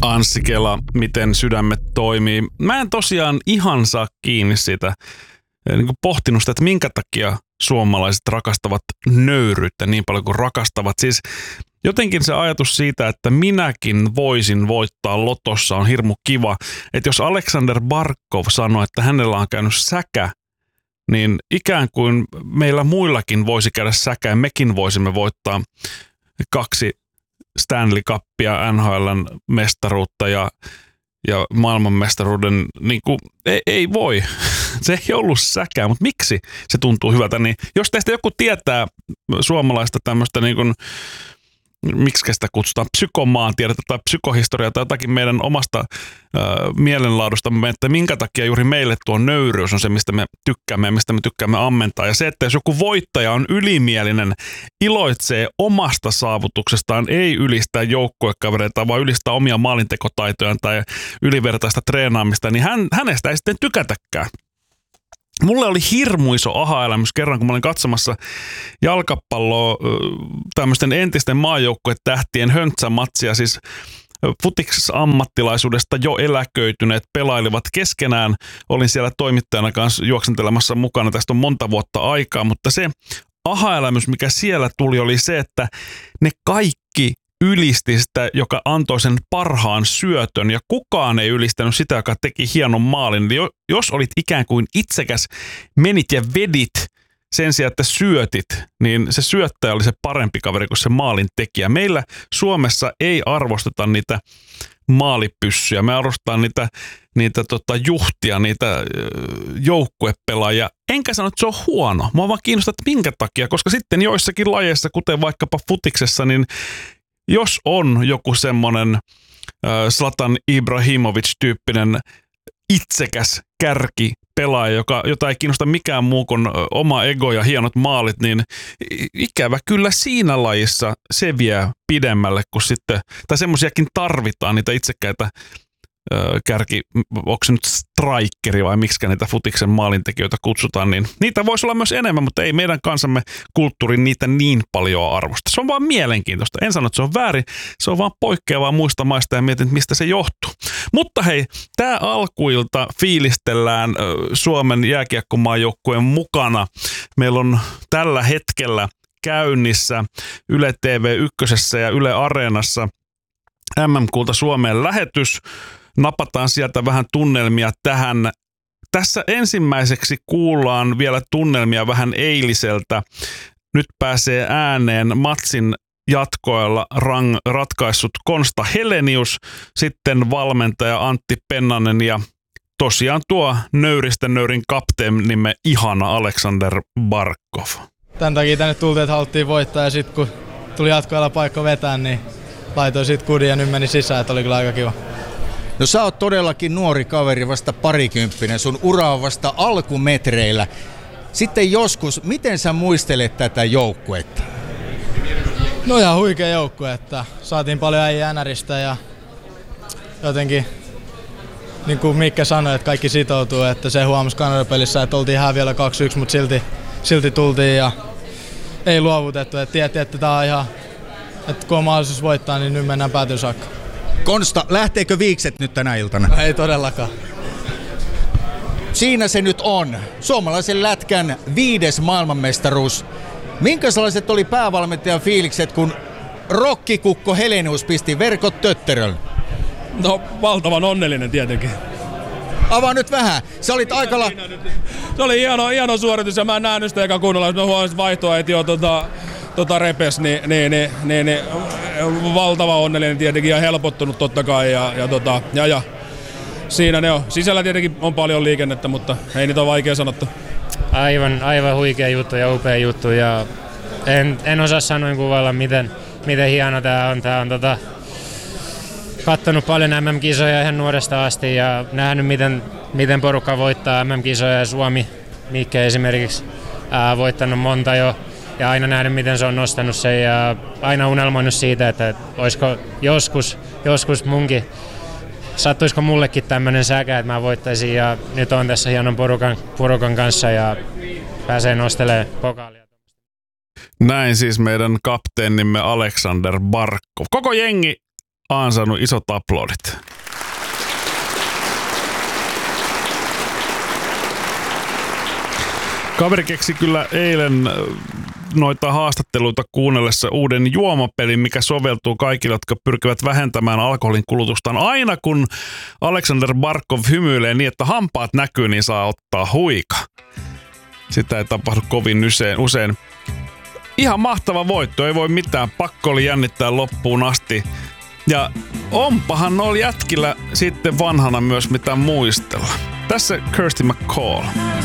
Anssi Kela, miten sydämet toimii. Mä en tosiaan ihan saa kiinni siitä, niin kuin pohtinut sitä, että minkä takia suomalaiset rakastavat nöyryyttä niin paljon kuin rakastavat. Siis jotenkin se ajatus siitä, että minäkin voisin voittaa lotossa on hirmu kiva. Että jos Aleksander Barkov sanoi, että hänellä on käynyt säkä, niin ikään kuin meillä muillakin voisi käydä säkä ja mekin voisimme voittaa 2 Stanley Cupia, NHL:n mestaruutta ja maailmanmestaruuden, niin kuin, ei voi. Se ei ollut säkää, mutta miksi se tuntuu hyvältä? Niin jos teistä joku tietää suomalaista tämmöistä niin kuin, miksi sitä kutsutaan, psykomaantiedettä tai psykohistoriaa tai jotakin meidän omasta mielenlaadustamme, että minkä takia juuri meille tuo nöyryys on se, mistä me tykkäämme ja mistä me tykkäämme ammentaa. Ja se, että jos joku voittaja on ylimielinen, iloitsee omasta saavutuksestaan, ei ylistää joukkuekavereita, vaan ylistää omia maalintekotaitojaan tai ylivertaista treenaamista, niin hänestä ei sitten tykätäkään. Mulle oli hirmu iso aha-elämys kerran, kun mä olin katsomassa jalkapalloa tämmöisten entisten maajoukkuetähtien höntsämatsia, siis futiksessa ammattilaisuudesta jo eläköityneet pelailivat keskenään. Olin siellä toimittajana kanssa juoksentelemassa mukana, tästä on monta vuotta aikaa, mutta se aha-elämys, mikä siellä tuli, oli se, että ne kaikki ylisti sitä, joka antoi sen parhaan syötön, ja kukaan ei ylistänyt sitä, joka teki hienon maalin. Eli jos olit ikään kuin itsekäs, menit ja vedit sen sijaan, että syötit, niin se syöttäjä oli se parempi kaveri kuin se maalin tekijä. Meillä Suomessa ei arvosteta niitä maalipyssyjä, me arvostetaan niitä juhtia, niitä joukkuepelaajia. Enkä sano, että se on huono. Mua vaan kiinnostaa, että minkä takia, koska sitten joissakin lajeissa, kuten vaikkapa futiksessa, niin jos on joku semmoinen Zlatan Ibrahimovic-tyyppinen itsekäs kärkipelaaja, jota ei kiinnosta mikään muu kuin oma ego ja hienot maalit, niin ikävä kyllä siinä lajissa se vie pidemmälle kuin sitten, tai semmoisiakin tarvitaan, niitä itsekkäitä kärki, onko se nyt strikeri vai miksikä niitä futiksen maalintekijöitä kutsutaan, niin niitä voisi olla myös enemmän, mutta ei meidän kansamme kulttuuri niitä niin paljon arvosta. Se on vaan mielenkiintoista. En sano, että se on väärin, se on vaan poikkeavaa muista maista ja mietin, mistä se johtuu. Mutta hei, tämä alkuilta fiilistellään Suomen jääkiekkomaajoukkueen mukana. Meillä on tällä hetkellä käynnissä Yle TV1 ja Yle Areenassa MM-kulta Suomeen lähetys. Napataan sieltä vähän tunnelmia tähän. Tässä ensimmäiseksi kuullaan vielä tunnelmia vähän eiliseltä. Nyt pääsee ääneen matsin jatkoilla ratkaissut Konsta Helenius, sitten valmentaja Antti Pennanen ja tosiaan tuo nöyristen nöyrin kapteenimme ihana Aleksander Barkov. Tän takia tänne tultiin, että haluttiin voittaa ja sitten kun tuli jatkoilla paikka vetää, niin laitoin sit kudin ja nyt meni sisään, että oli kyllä aika kiva. No sä oot todellakin nuori kaveri, vasta parikymppinen, sun ura on vasta alkumetreillä. Sitten joskus, miten sä muistelet tätä joukkuetta? No ihan huikea joukkue, että saatiin paljon äijää NRistä ja jotenkin, niin kuin Mikke sanoi, että kaikki sitoutuu, että se huomasi Kanada-pelissä, että oltiin häviöllä 2-1, mutta silti tultiin ja ei luovutettu, että tiedätte, että tää on ihan, että kun on mahdollisuus voittaa, niin nyt mennään päätyyn saakka. Konsta, lähteekö viikset nyt tänä iltana? Ei todellakaan. Siinä se nyt on. Suomalaisen lätkän 5. maailmanmestaruus. Minkälaiset oli päävalmentajan fiilikset, kun rokkikukko Helenius pisti verkot tötterön? No, valtavan onnellinen tietenkin. Avaa nyt vähän. Sä olit aikalla... Se oli hieno suoritus ja mä en nähnyt sitä eka kunnolla. Jos mä huomasin vaihtoa, että jo repes, niin valtava onnellinen tietenkin ja helpottunut totta kai ja siinä ne on. Sisällä tietenkin on paljon liikennettä, mutta ei niitä ole vaikea sanottu. Aivan huikea juttu ja upea juttu ja en osaa sanoin kuvailla miten hieno tää on. Tää on kattonut paljon MM-kisoja ihan nuoresta asti ja nähnyt miten porukka voittaa MM-kisoja ja Suomi, Mikke esimerkiksi, voittanut monta jo. Ja aina nähnyt, miten se on nostanut sen ja aina unelmoinut siitä, että olisiko joskus munkin, sattuisiko mullekin tämmöinen säkä, että mä voittaisin ja nyt on tässä hienon porukan kanssa ja pääsee nostelemaan pokaalia. Näin siis meidän kapteenimme Aleksander Barkov. Koko jengi ansainnut isot aplodit. Kaveri keksi kyllä eilen noita haastatteluita kuunnellessa uuden juomapelin, mikä soveltuu kaikille, jotka pyrkivät vähentämään alkoholin kulutustaan. Aina kun Aleksander Barkov hymyilee niin, että hampaat näkyy, niin saa ottaa huika. Sitä ei tapahdu kovin usein. Ihan mahtava voitto, ei voi mitään. Pakko oli jännittää loppuun asti. Ja onpahan noilla jätkillä sitten vanhana myös mitä muistella. Tässä Kirsty McCall.